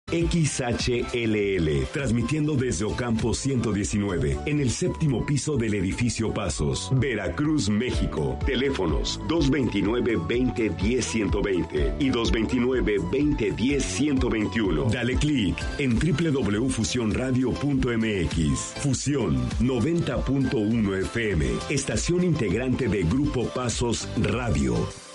XHLL, transmitiendo desde Ocampo 119, en el séptimo piso del edificio Pasos, Veracruz, México. Teléfonos 229-2010-120 y 229-2010-121. Dale clic en www.fusionradio.mx. Fusión 90.1 FM, estación integrante de Grupo Pasos Radio.